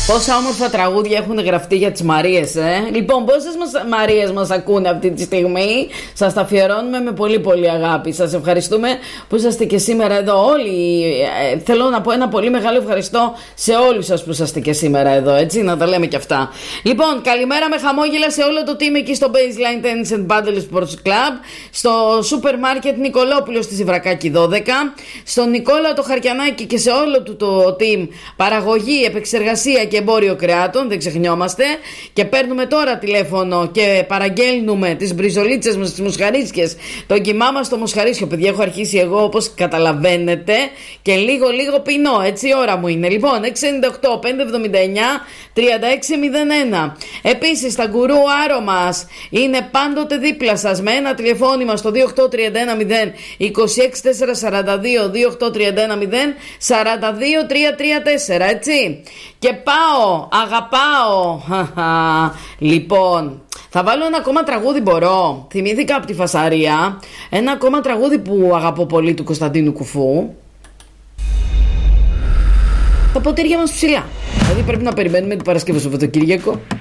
Πόσα όμορφα τραγούδια έχουν γραφτεί για τις Μαρίες, Λοιπόν, πόσες Μαρίες μας ακούνε αυτή τη στιγμή? Σας τα αφιερώνουμε με πολύ πολύ αγάπη. Σας ευχαριστούμε που είσαστε και σήμερα εδώ όλοι. Θέλω να πω ένα πολύ μεγάλο ευχαριστώ σε όλους σας που είσαστε και σήμερα εδώ, έτσι, να τα λέμε και αυτά. Λοιπόν, καλημέρα με χαμόγελα σε όλο το team εκεί στο Baseline Tennis and Paddle Sports Club, στο σούπερ μάρκετ Νικολόπουλος στη Ζιβρακάκη 12, στον Νικόλα το Χαρκιανάκη και σε όλο του το team παραγωγή, επεξεργασία και εμπόριο κρεάτων, δεν ξεχνιόμαστε. Και παίρνουμε τώρα τηλέφωνο και παραγγέλνουμε τις μπριζολίτσες μας, τις μοσχαρίσκες, το κιμά μας στο μοσχαρίσιο. Παιδιά, έχω αρχίσει εγώ, όπως καταλαβαίνετε, και λίγο πεινώ, έτσι η ώρα μου είναι. Λοιπόν, 698 579 3601. Επίσης τα γκουρού άρο μας είναι πάντοτε δίπλα σας με ένα τηλεφώνημα στο 28310 26442 28310 42334, έτσι. Και πάω, αγαπάω. Λοιπόν, θα βάλω ένα ακόμα τραγούδι, μπορώ? Θυμήθηκα από τη φασαρία ένα ακόμα τραγούδι που αγαπώ πολύ, του Κωνσταντίνου Κουφού. Τα ποτήρια μας ψηλά. Δηλαδή πρέπει να περιμένουμε την Παρασκευή, Σαββατοκύριακο.